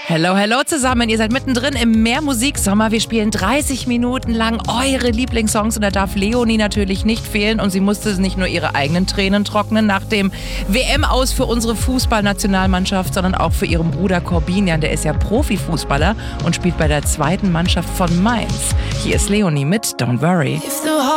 Hello, hello zusammen. Ihr seid mittendrin im Mehr-Musik-Sommer. Wir spielen 30 Minuten lang eure Lieblingssongs und da darf Leonie natürlich nicht fehlen. Und sie musste nicht nur ihre eigenen Tränen trocknen nach dem WM-Aus für unsere Fußballnationalmannschaft, sondern auch für ihren Bruder Corbinian. Der ist ja Profifußballer und spielt bei der zweiten Mannschaft von Mainz. Hier ist Leonie mit Don't Worry.